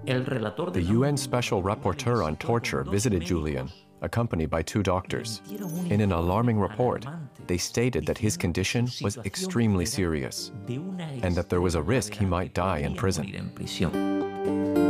The UN Special Rapporteur on Torture visited Julian, accompanied by 2 doctors. In an alarming report, they stated that his condition was extremely serious and that there was a risk he might die in prison.